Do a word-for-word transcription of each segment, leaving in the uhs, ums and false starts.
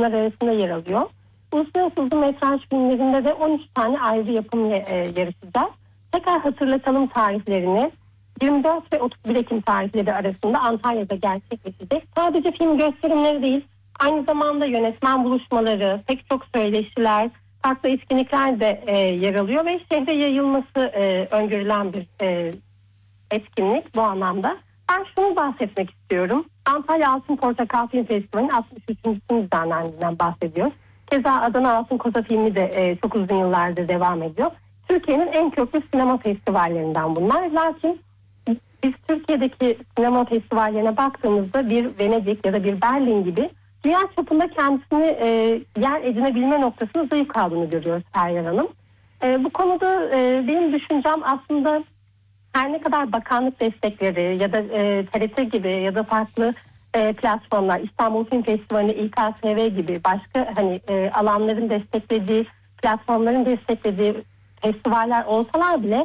yapımlar arasında yer alıyor. Uluslararası uzun metraj filmlerinde de on üç tane ayrı yapımla e, yarışacağız. Tekrar hatırlatalım tarihlerini. yirmi dört ve otuz bir Ekim tarihleri arasında Antalya'da gerçekleşecek. Sadece film gösterimleri değil, aynı zamanda yönetmen buluşmaları, pek çok söyleşiler, farklı etkinlikler de e, yer alıyor ve şehre yayılması e, öngörülen bir e, etkinlik bu anlamda. Ben şunu bahsetmek istiyorum. Antalya Altın Portakal Film Festivali'nin altmış üçüncüsünü düzenlendiğinden bahsediyoruz. Keza Adana Altın Koza filmi de e, çok uzun yıllardır devam ediyor. Türkiye'nin en köklü sinema festivallerinden bunlar. Lakin biz Türkiye'deki sinema festivallerine baktığımızda bir Venedik ya da bir Berlin gibi dünya çapında kendisini e, yer edinebilme noktasında zayıf kaldığını görüyoruz Feryal Hanım. E, bu konuda e, benim düşüncem aslında her ne kadar bakanlık destekleri ya da e, T R T gibi ya da farklı e, platformlar, İstanbul Film Festivali, İ K S V gibi başka hani e, alanların desteklediği, platformların desteklediği festivaller olsalar bile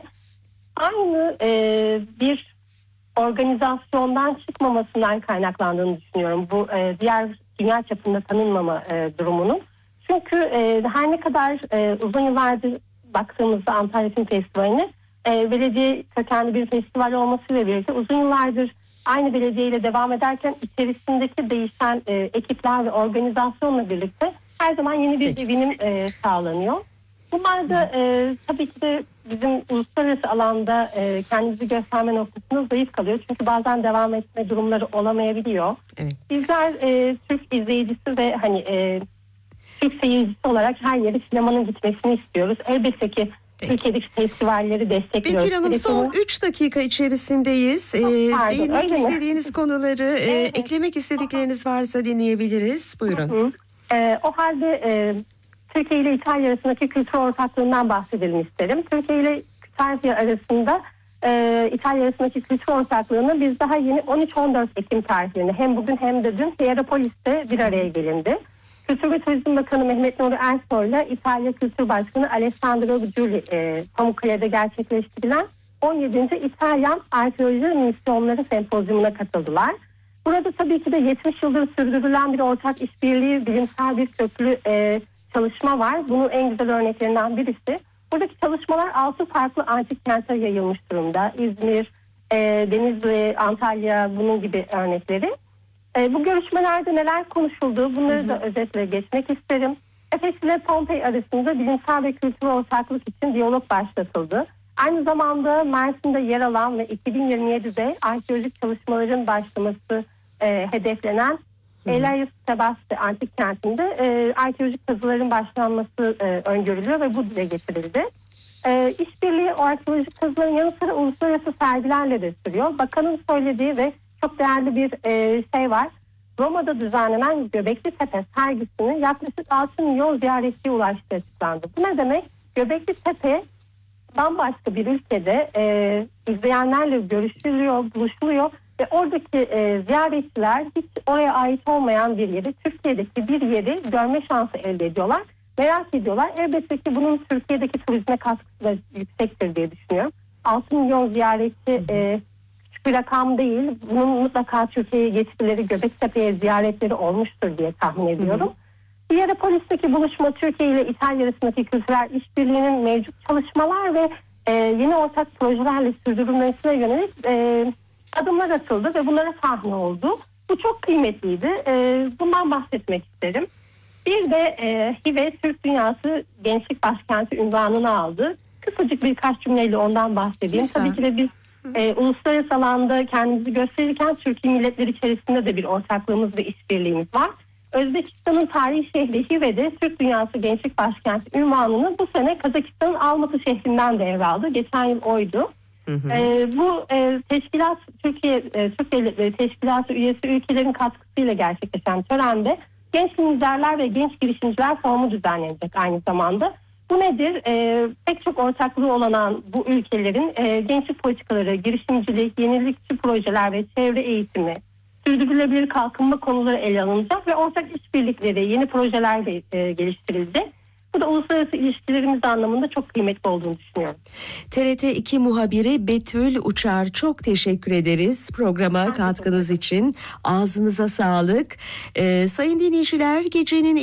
aynı e, bir organizasyondan çıkmamasından kaynaklandığını düşünüyorum. Bu e, diğer dünya çapında tanınmama e, durumunun. Çünkü e, her ne kadar e, uzun yıllardır baktığımızda Antalya Film Festivali'ne e, belediye kökenli bir festival olmasıyla birlikte uzun yıllardır aynı belediyeyle devam ederken içerisindeki değişen e, ekipler ve organizasyonla birlikte her zaman yeni bir devinim e, sağlanıyor. Bunlar da e, tabii ki de bizim uluslararası alanda e, kendimizi gösterme noktasında zayıf kalıyor. Çünkü bazen devam etme durumları olamayabiliyor. Evet. Bizler e, Türk izleyicisi ve hani e, Türk seyircisi olarak her yere sinemanın gitmesini istiyoruz. Elbette ki Peki. Türkiye'deki festivalleri destekliyoruz. Betül Hanım, son üç dakika içerisindeyiz. Ee, değinmek istediğiniz konuları, e, evet. eklemek istedikleriniz varsa dinleyebiliriz. Buyurun. Hı hı. E, o halde e, Türkiye ile İtalya arasındaki kültür ortaklığından bahsedelim isterim. Türkiye ile İtalya arasında e, İtalya arasındaki kültür ortaklığını biz daha yeni on üç on dört Ekim tarihlerinde hem bugün hem de dün Hierapolis'te bir araya gelindi. Kültür ve Turizm Bakanı Mehmet Nuri Ersoy ile İtalya Kültür Başkanı Alessandro Giuli e, Pamukkale'de gerçekleştirilen on yedinci İtalyan Arkeoloji Misyonları Sempozyumuna katıldılar. Burada tabii ki de yetmiş yıldır sürdürülen bir ortak işbirliği, bilimsel bir köklü e, çalışma var. Bunun en güzel örneklerinden birisi. Buradaki çalışmalar altı farklı antik kente yayılmış durumda. İzmir, e, Denizli, Antalya bunun gibi örnekleri. E, bu görüşmelerde neler konuşuldu bunları hı hı. da özetle geçmek isterim. Efes ile Pompei arasında bilimsel ve kültürel ortaklık için diyalog başlatıldı. Aynı zamanda Mersin'de yer alan ve iki bin yirmi yedide arkeolojik çalışmaların başlaması e, hedeflenen Elias Sebaste antik kentinde e, arkeolojik kazıların başlanması e, öngörülüyor ve bu dile getirildi. E, işbirliği o arkeolojik kazıların yanı sıra uluslararası sergilerle de sürüyor. Bakanın söylediği ve çok değerli bir e, şey var. Roma'da düzenlenen Göbekli Tepe sergisinin yaklaşık altı milyon ziyaretçiye ulaştığı açıklandı. Bu ne demek? Göbekli Tepe bambaşka bir ülkede e, izleyenlerle görüşülüyor, buluşuluyor ve oradaki e, ziyaretçiler hiç oraya ait olmayan bir yeri, Türkiye'deki bir yeri görme şansı elde ediyorlar. Merak ediyorlar. Elbette ki bunun Türkiye'deki turizme katkısı da yüksektir diye düşünüyorum. altı milyon ziyaretçi e, küçük bir rakam değil. Bunun mutlaka Türkiye'ye getirileri, Göbektepe'ye ziyaretleri olmuştur diye tahmin ediyorum. Hierapolis'teki buluşma Türkiye ile İtalya arasındaki kültürel işbirliğinin mevcut çalışmalar ve e, yeni ortak projelerle sürdürülmesine yönelik e, adımlar atıldı ve bunlara sahne oldu. Bu çok kıymetliydi. E, bundan bahsetmek isterim. Bir de e, H İ V E Türk Dünyası Gençlik Başkenti unvanını aldı. Kısacık birkaç cümleyle ondan bahsedeyim. Lütfen. Tabii ki de biz e, uluslararası alanda kendimizi gösterirken Türkiye milletleri içerisinde de bir ortaklığımız ve işbirliğimiz var. Özbekistan'ın tarihi şehri H İ V E'de Türk Dünyası Gençlik Başkenti unvanını bu sene Kazakistan'ın Almatı şehrinden devraldı. Geçen yıl oydu. Hı hı. E, bu e, teşkilat Türkiye e, Türk Devletleri Teşkilatı üyesi ülkelerin katkısıyla gerçekleşen törende genç liderler ve genç girişimciler forumu düzenlenecek aynı zamanda. Bu nedir? E, pek çok ortaklığı olan bu ülkelerin e, gençlik politikaları, girişimcilik, yenilikçi projeler ve çevre eğitimi, sürdürülebilir kalkınma konuları ele alınacak ve ortak işbirlikleri, yeni projeler de e, geliştirilecek. Bu da uluslararası ilişkilerimiz anlamında çok kıymetli olduğunu düşünüyorum. T R T iki muhabiri Betül Uçar, çok teşekkür ederiz programa katkınız için. Ağzınıza sağlık. Ee, sayın dinleyiciler, gecenin